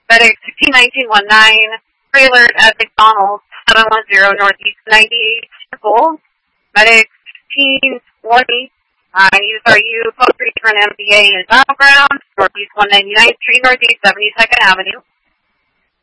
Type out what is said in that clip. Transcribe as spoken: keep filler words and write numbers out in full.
Medic sixteen nineteen nineteen, trailer at McDonald's, seven one zero Northeast ninety-eight Circle. Medic sixteen twenty, uh, use our U, post three for an M B A in Battleground, Northeast one ninety-ninth Street, Northeast seventy-second Avenue.